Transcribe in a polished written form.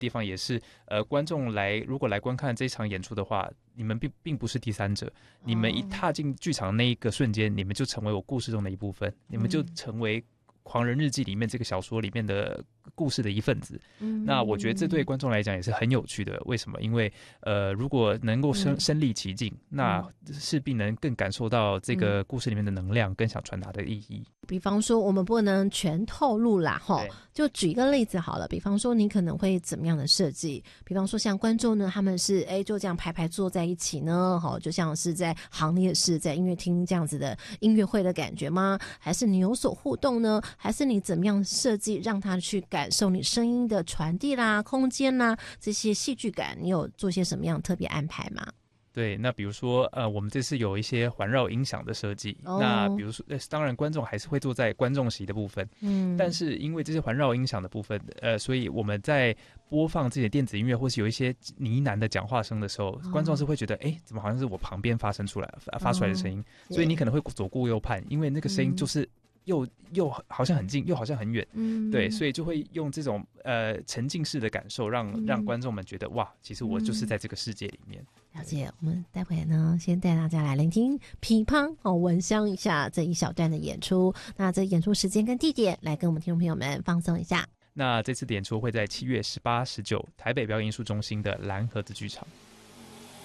地方也是，观众如果来观看这场演出的话，你们并不是第三者，你们一踏进剧场那一个瞬间，你们就成为我故事中的一部分，你们就成为狂人日记里面这个小说里面的故事的一份子。那我觉得这对观众来讲也是很有趣的。为什么？因为如果能够身临其境，那势必能更感受到这个故事里面的能量跟想传达的意义。 比方说我们不能全透露啦，就举一个例子好了。比方说你可能会怎么样的设计？比方说像观众呢，他们是就这样排坐在一起呢，就像是在行列式在音乐厅这样子的音乐会的感觉吗？还是你有所互动呢？还是你怎么样设计让他去感受你声音的传递啦、空间啦这些戏剧感？你有做些什么样特别安排吗？ 对，那比如说我们这次有一些环绕音响的设计，那比如说当然观众还是会坐在观众席的部分，但是因为这些环绕音响的部分，所以我们在播放这些电子音乐或是有一些呢喃的讲话声的时候，观众是会觉得怎么好像是我旁边发出来的声音，所以你可能会左顾右盼，因为那个声音就是又好像很近，又好像很远，对，所以就会用这种沉浸式的感受让观众们觉得哇，其实我就是在这个世界里面。 了解，我们待会呢，先带大家来聆听乒乓闻香一下这一小段的演出。那这演出时间跟地点，来跟我们听众朋友们放松一下。 那这次的演出会在7月18、19台北表演艺术中心的蓝盒子剧场。